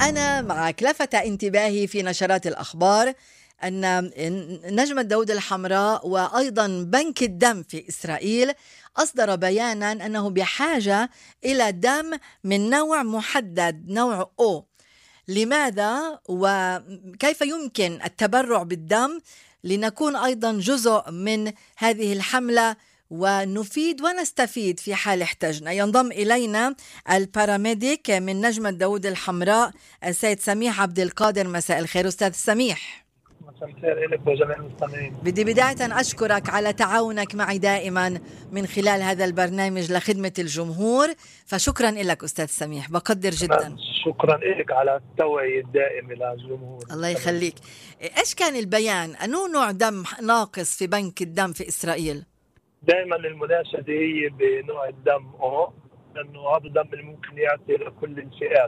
أنا معك. لفت انتباهي في نشرات الأخبار أن نجمة داود الحمراء وأيضا بنك الدم في إسرائيل أصدر بيانا أنه بحاجة إلى دم من نوع محدد، نوع O. لماذا وكيف يمكن التبرع بالدم لنكون أيضا جزء من هذه الحملة ونفيد ونستفيد في حال احتجنا؟ ينضم إلينا الباراميديك من نجمة داود الحمراء السيد سميح عبد القادر. مساء الخير أستاذ سميح. مساء الخير لك وجميع المستمعين. بدي بداية أشكرك على تعاونك معي دائما من خلال هذا البرنامج لخدمة الجمهور، فشكرا لك أستاذ سميح، بقدر جدا. شكرا لك على التوعية الدائمة للجمهور. الله يخليك. إيش كان البيان؟ أنه نوع دم ناقص في بنك الدم في إسرائيل؟ دائما المناشدة هي بنوع الدم O، لأنه هذا الدم اللي ممكن يعطي لكل الفئات.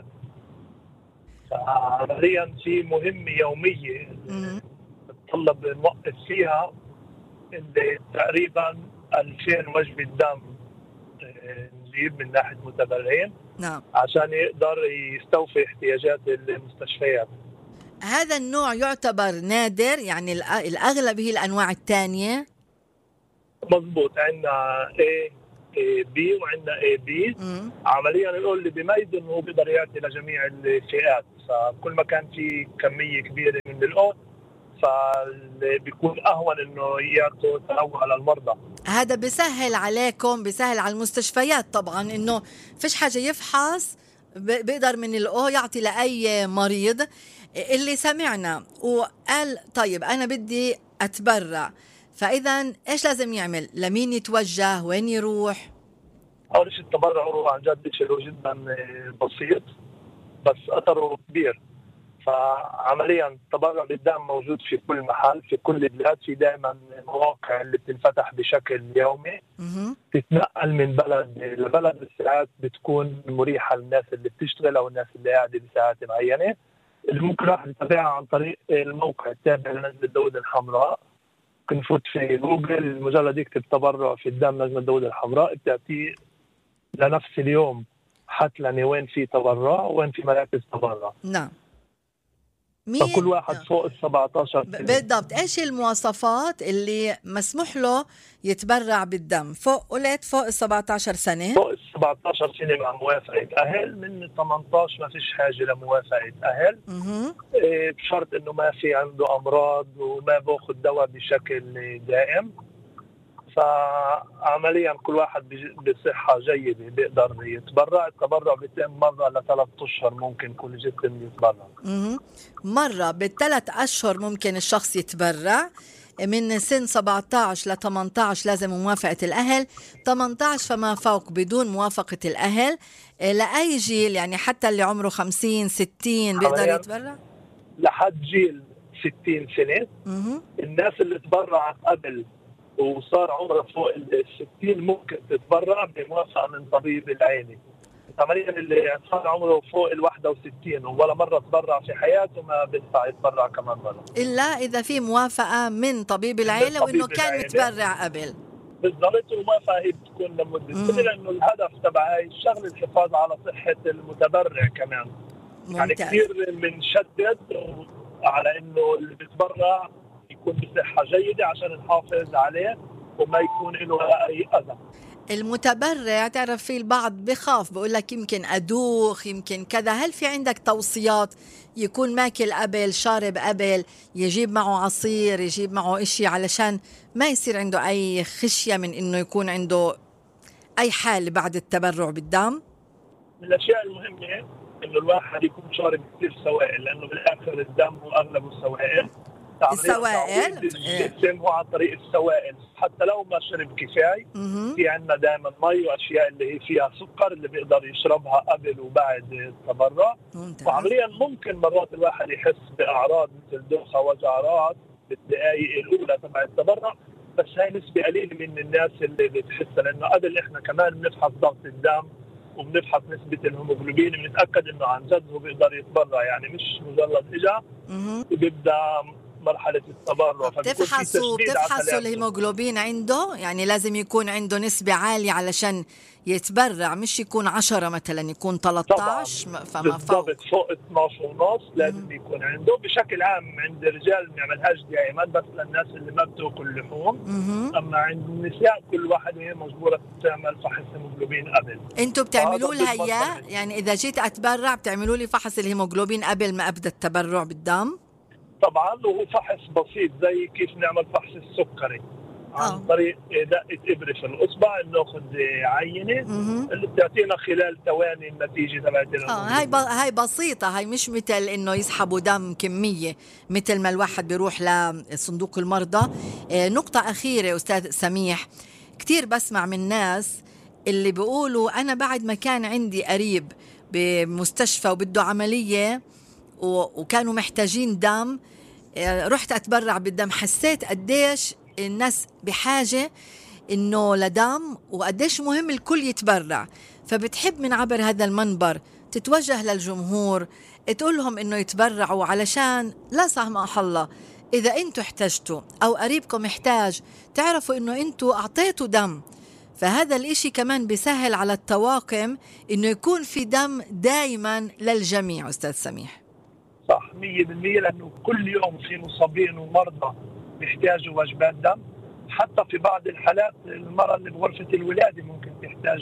عمليا في مهمة يومية تطلب نوقف فيها اللي تقريبا 2000 وجبة دم نجيب من ناحية متبرعين. نعم. عشان يقدر يستوفي احتياجات المستشفيات. هذا النوع يعتبر نادر، يعني الأغلب هي الأنواع الثانية. مضبوط، عندنا A B وعندنا AB. عمليا نقول اللي بيميز انه هو بيقدر يعطي لجميع الفئات، فكل ما كان في كمية كبيرة من الأو فبيكون أهون انه يعطوا تنوع للمرضى. هذا بيسهل عليكم، بيسهل على المستشفيات طبعا، انه فيش حاجة يفحص، بيقدر من الأو يعطي لأي مريض. اللي سمعنا وقال طيب أنا بدي أتبرع، فإذا إيش لازم يعمل؟ لمين يتوجه؟ وين يروح؟ أول شيء التبرع هو عن جد شيء جدا بسيط بس أثره كبير. فعمليا التبرع بالدم موجود في كل محل في كل البلاد، في دائما مواقع اللي بتنفتح بشكل يومي تتنقل من بلد لبلد. الساعات بتكون مريحة للناس اللي بتشتغل أو الناس اللي قاعدة بساعات معينة، اللي ممكن واحد يتابعها عن طريق الموقع التابع لنجمة داود الحمراء. ممكن يفوت في جوجل، مجرد يكتب تبرع في الدم نجمة داود الحمراء بتعطيه لنفس اليوم حتى وين في تبرع وين في مراكز تبرع. نعم. فكل واحد فوق 17 بالضبط. ايش المواصفات اللي مسموح له يتبرع بالدم؟ قلت فوق 17 سنة. فوق 17 سنة مع موافقة أهل، من 18 ما فيش حاجة لموافقة أهل. بشرط إنه ما في عنده أمراض وما باخذ دواء بشكل دائم. فعمليا كل واحد بصحة جيدة بيقدر يتبرع. التبرع بيتم مرة ل3 أشهر، ممكن كل جسم يتبرع. مرة ب3 أشهر ممكن الشخص يتبرع. من سن 17 ل 18 لازم موافقة الأهل، 18 فما فوق بدون موافقة الأهل. لأي جيل؟ يعني حتى اللي عمره 50 60 بيقدر يتبرع؟ لحد جيل 60 سنة. الناس اللي تبرعت قبل وصار عمره فوق 60 ممكن تتبرع بموافقة من طبيب العيني. عمليا اللي صار عمره فوق 61 ولا مرة تبرع في حياته ما بينفع يتبرع كمان مرة، إلا إذا في موافقة من طبيب العيلة وإنه كان متبرع قبل. بالضبط. الموافقة هي بتكون لمدة سنة، لأنه الهدف تبع هاي الشغلة الحفاظ على صحة المتبرع كمان. يعني كثير بنشدد على إنه اللي بيتبرع يكون بصحة جيدة عشان نحافظ عليه وما يكون له أي أذى. المتبرع تعرف في البعض بخاف، بقول لك يمكن أدوخ يمكن كذا. هل في عندك توصيات يكون ماكل قبل، شارب قبل، يجيب معه عصير، يجيب معه إشي علشان ما يصير عنده أي خشية من إنه يكون عنده أي حال بعد التبرع بالدم؟ من الأشياء المهمة إنه الواحد يكون شارب كثير سوائل، لأنه بالآخر الدم هو أغلبه سوائل. السوائل الجسم هو عن طريق السوائل، حتى لو ما شرب كفاية في عندنا دائما مي واشياء اللي هي فيها سكر اللي بيقدر يشربها قبل وبعد التبرع. وعمليا ممكن مرات الواحد يحس باعراض مثل دوخة وجع راس بالدقائق الاولى تبع التبرع، بس هاي نسبة قليلة من الناس اللي بتحسها، لانه قبل احنا كمان بنفحص ضغط الدم وبنفحص نسبة الهيموجلوبين بنتأكد انه عن جد هو بيقدر يتبرع. يعني مش مجرد اجا وبيبدا مرحله التبرع. بتفحصوا الهيموغلوبين عنده، يعني لازم يكون عنده نسبه عاليه علشان يتبرع، مش يكون 10 مثلا، يكون 13 فما فوق 12 ونص لازم يكون عنده. بشكل عام عند الرجال ما بنعملهاش دائما، بس للناس اللي ما بتاكل لحوم. اما عند النساء كل واحده مجبوره تعمل فحص هيموغلوبين قبل. انتوا بتعملوا لها اياه؟ يعني اذا جيت اتبرع بتعملوا لي فحص الهيموغلوبين قبل ما ابدا التبرع بالدم؟ طبعا، وهو فحص بسيط زي كيف نعمل فحص السكري عن طريق دقة إبرة في الإصبع، ناخذ عينة اللي بتعطينا خلال ثواني النتيجة تبعت هاي بسيطة، هاي مش مثل إنه يسحبوا دم كمية مثل ما الواحد بيروح لصندوق المرضى. نقطة أخيرة أستاذ سميح، كتير بسمع من ناس اللي بيقولوا أنا بعد ما كان عندي قريب بمستشفى وبده عملية وكانوا محتاجين دم، رحت أتبرع بالدم، حسيت قديش الناس بحاجة إنه لدم وقديش مهم الكل يتبرع. فبتحب من عبر هذا المنبر تتوجه للجمهور تقول لهم إنه يتبرعوا، علشان لا سمح الله إذا أنتوا احتجتوا أو قريبكم محتاج تعرفوا إنه أنتوا أعطيتوا دم. فهذا الإشي كمان بيسهل على الطواقم إنه يكون في دم دائما للجميع. أستاذ سميح صح 100%، لأنه كل يوم في مصابين ومرضى بيحتاجوا وجبات دم. حتى في بعض الحالات المرأة اللي بغرفة الولادة ممكن تحتاج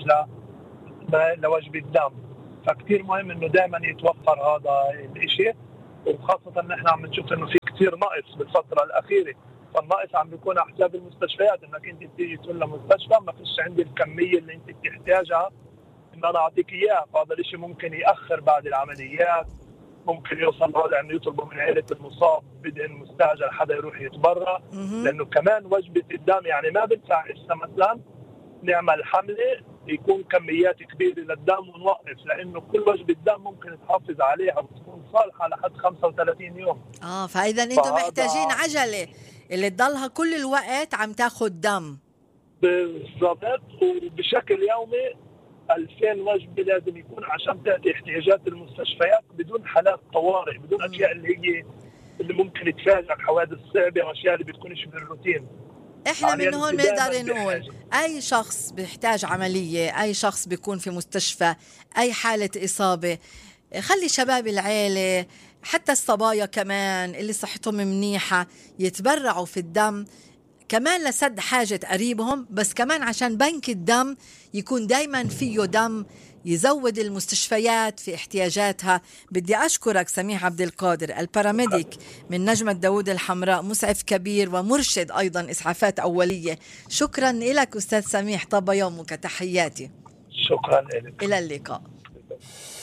لوجبة دم. فكتير مهم انه دائما يتوفر هذا الاشي، وخاصة ان احنا عم نشوف انه في كتير نقص بالفترة الاخيرة. فالنقص عم بيكون على حساب المستشفيات، انك انت بتيجي تقول لمستشفى ما فيش عندي الكمية اللي انت بتحتاجها ان انا اعطيك اياها. فهذا الاشي ممكن يأخر بعد العمليات، ممكن يوصل لوضع انه يطلبوا من عائله المصاب بدء مستعجل حدا يروح يتبرع. لانه كمان وجبه الدم يعني ما بنفع هسه مثلا نعمل حمله يكون كميات كبيره للدم ونوقف، لانه كل وجبه دم ممكن تحافظ عليها وتكون صالحه لحد 35 يوم. فاذا انتم محتاجين عجله اللي تضلها كل الوقت عم تاخذ دم. بالضبط، وبشكل يومي 2000 وجبة لازم يكون عشان تأتي احتياجات المستشفيات بدون حالات طوارئ، بدون أشياء اللي ممكن تفاجئك، حوادث صعبة وأشياء اللي بتكونش بالروتين. احنا من هون بنقدر نقول أي شخص بيحتاج عملية، أي شخص بيكون في مستشفى، أي حالة إصابة، خلي شباب العيلة حتى الصبايا كمان اللي صحتهم منيحة يتبرعوا في الدم، كمان لسد حاجة قريبهم، بس كمان عشان بنك الدم يكون دايما فيه دم يزود المستشفيات في احتياجاتها. بدي أشكرك سميح عبد القادر الباراميديك من نجمة داود الحمراء، مسعف كبير ومرشد أيضا إسعافات أولية. شكرا لك أستاذ سميح، طاب يومك، تحياتي. شكرا لك، إلى اللقاء.